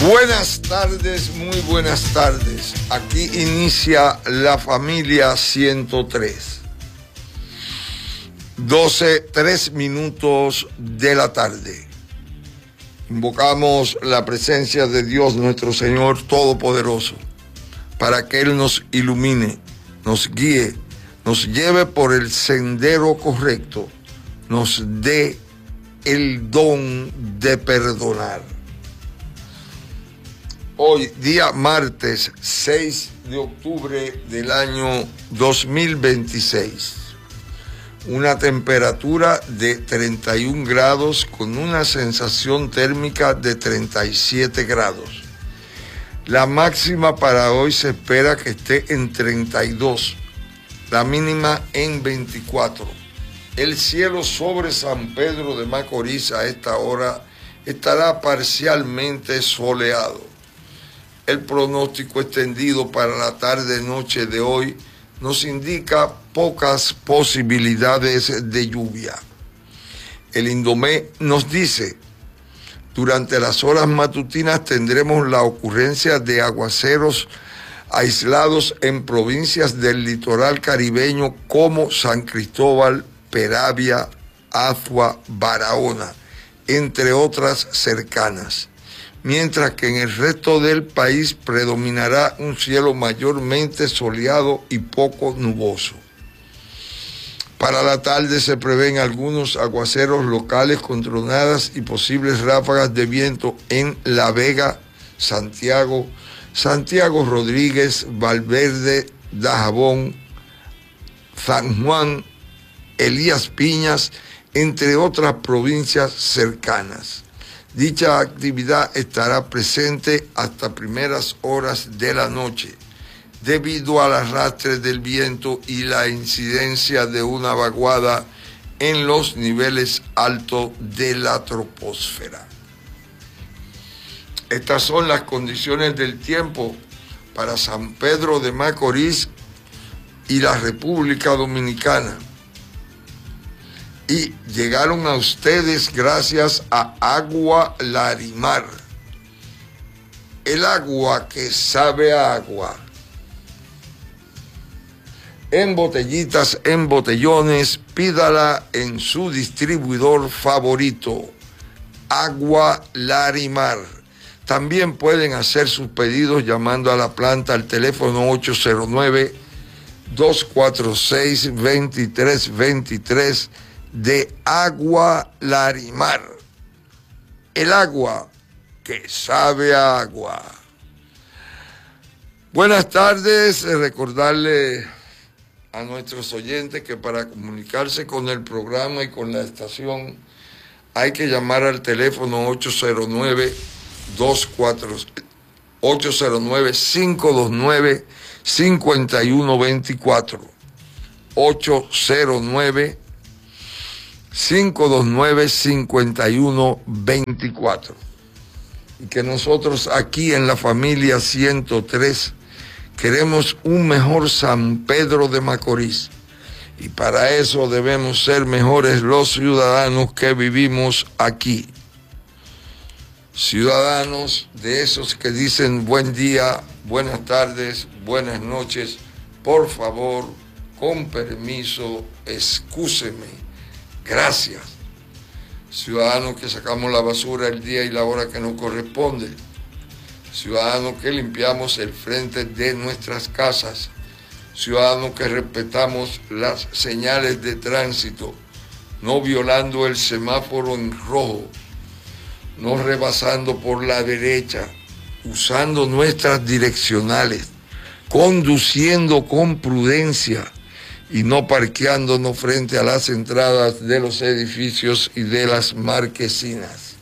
Buenas tardes, muy buenas tardes. Aquí inicia la familia 103. 12:03 de la tarde. Invocamos la presencia de Dios, nuestro Señor Todopoderoso, para que Él nos ilumine, nos guíe, nos lleve por el sendero correcto, nos dé el don de perdonar. Hoy, día martes 6 de octubre del año 2026, una temperatura de 31 grados con una sensación térmica de 37 grados. La máxima para hoy se espera que esté en 32, la mínima en 24. El cielo sobre San Pedro de Macorís a esta hora estará parcialmente soleado. El pronóstico extendido para la tarde-noche de hoy nos indica pocas posibilidades de lluvia. El Indomé nos dice: durante las horas matutinas tendremos la ocurrencia de aguaceros aislados en provincias del litoral caribeño como San Cristóbal, Peravia, Azua, Barahona, entre otras cercanas. Mientras que en el resto del país predominará un cielo mayormente soleado y poco nuboso. Para la tarde se prevén algunos aguaceros locales con tronadas y posibles ráfagas de viento en La Vega, Santiago, Santiago Rodríguez, Valverde, Dajabón, San Juan, Elías Piñas, entre otras provincias cercanas. Dicha actividad estará presente hasta primeras horas de la noche, debido al arrastre del viento y la incidencia de una vaguada en los niveles altos de la troposfera. Estas son las condiciones del tiempo para San Pedro de Macorís y la República Dominicana. Y llegaron a ustedes gracias a Agua Larimar, el agua que sabe a agua. En botellitas, en botellones, pídala en su distribuidor favorito, Agua Larimar. También pueden hacer sus pedidos llamando a la planta al teléfono 809-246-2323 de Agua Larimar, el agua que sabe a agua. Buenas tardes, recordarle a nuestros oyentes que para comunicarse con el programa y con la estación hay que llamar al teléfono 809-529-5124, 809-529-5124. Y que nosotros aquí en la familia 103 queremos un mejor San Pedro de Macorís. Y para eso debemos ser mejores los ciudadanos que vivimos aquí. Ciudadanos de esos que dicen buen día, buenas tardes, buenas noches, por favor, con permiso, excúseme. Gracias. Ciudadanos que sacamos la basura el día y la hora que nos corresponde. Ciudadanos que limpiamos el frente de nuestras casas. Ciudadanos que respetamos las señales de tránsito, no violando el semáforo en rojo, no rebasando por la derecha, usando nuestras direccionales, conduciendo con prudencia y no parqueándonos frente a las entradas de los edificios y de las marquesinas.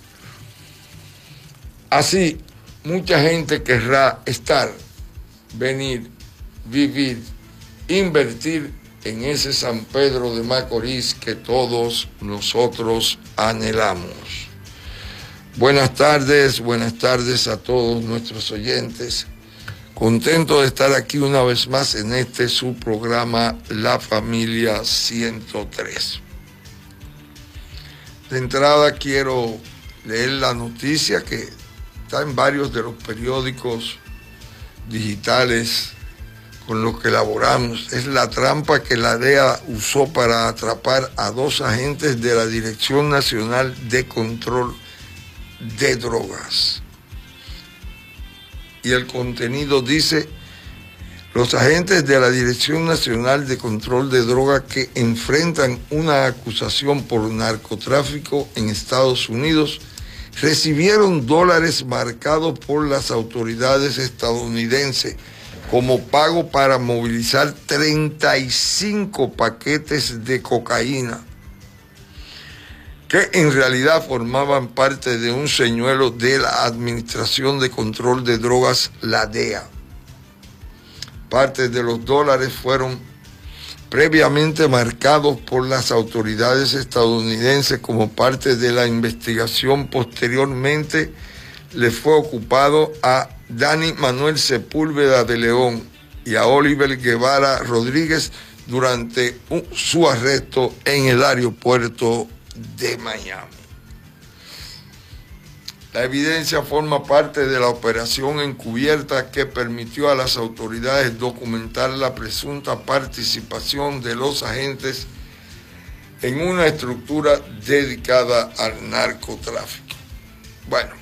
Así, mucha gente querrá estar, venir, vivir, invertir en ese San Pedro de Macorís que todos nosotros anhelamos. Buenas tardes a todos nuestros oyentes. Contento de estar aquí una vez más en este su programa La Familia 103. De entrada quiero leer la noticia que está en varios de los periódicos digitales con los que elaboramos. Es la trampa que la DEA usó para atrapar a 2 agentes de la Dirección Nacional de Control de Drogas. Y el contenido dice: los agentes de la Dirección Nacional de Control de Drogas que enfrentan una acusación por narcotráfico en Estados Unidos recibieron dólares marcados por las autoridades estadounidenses como pago para movilizar 35 paquetes de cocaína, que en realidad formaban parte de un señuelo de la Administración de Control de Drogas, la DEA. Parte de los dólares fueron previamente marcados por las autoridades estadounidenses como parte de la investigación. Posteriormente le fue ocupado a Dani Manuel Sepúlveda de León y a Oliver Guevara Rodríguez durante su arresto en el aeropuerto de Miami. La evidencia forma parte de la operación encubierta que permitió a las autoridades documentar la presunta participación de los agentes en una estructura dedicada al narcotráfico. Bueno,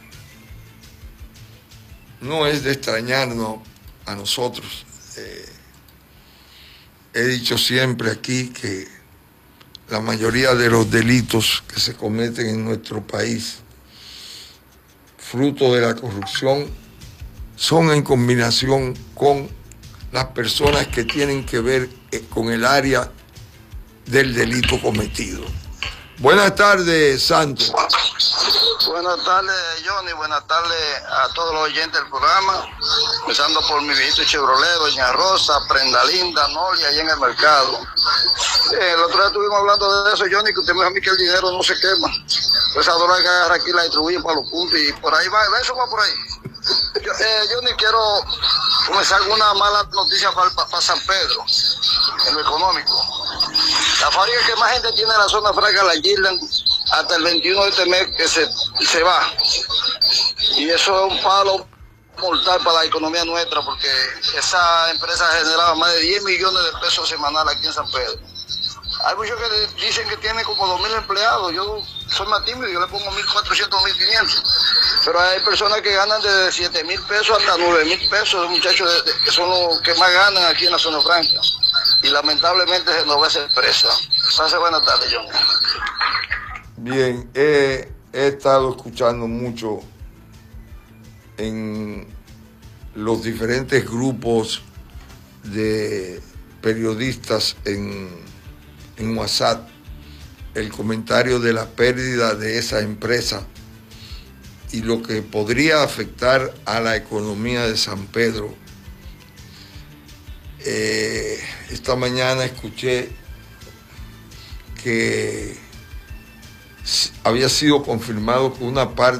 no es de extrañarnos a nosotros. He dicho siempre aquí que la mayoría de los delitos que se cometen en nuestro país, fruto de la corrupción, son en combinación con las personas que tienen que ver con el área del delito cometido. Buenas tardes, Santos. Buenas tardes, Johnny. Buenas tardes a todos los oyentes del programa. Empezando por mi viejito Chevrolet, Doña Rosa, Prenda Linda, Nolia, allá en el mercado. El otro día estuvimos hablando de eso, Johnny, que usted me dijo a mí que el dinero no se quema. Esa droga que agarra aquí la distribuyen para los puntos y por ahí va, eso va por ahí. Johnny, quiero comenzar con una mala noticia para San Pedro, en lo económico. La fábrica que más gente tiene en la zona franca, la Girland, hasta el 21 de este mes que se va. Y eso es un palo mortal para la economía nuestra, porque esa empresa generaba más de 10 millones de pesos semanales aquí en San Pedro. Hay muchos que dicen que tiene como 2.000 empleados. Yo soy más tímido, yo le pongo 1.400, 1.500. Pero hay personas que ganan de 7.000 pesos hasta 9.000 pesos, los muchachos que son los que más ganan aquí en la zona franca. Y lamentablemente se nos va esa empresa. Pase buenas tardes, John. Bien, he estado escuchando mucho en los diferentes grupos de periodistas en WhatsApp el comentario de la pérdida de esa empresa y lo que podría afectar a la economía de San Pedro. Esta mañana escuché que había sido confirmado que una parte